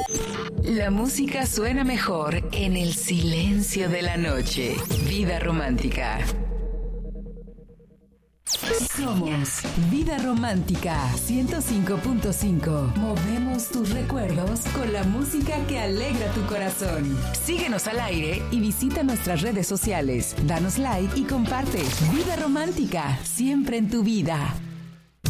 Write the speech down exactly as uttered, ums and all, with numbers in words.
La música suena mejor en el silencio de la noche. Vida Romántica. Somos Vida Romántica ciento cinco punto cinco. Movemos tus recuerdos con la música que alegra tu corazón. Síguenos al aire y visita nuestras redes sociales. Danos like y comparte. Vida Romántica, siempre en tu vida.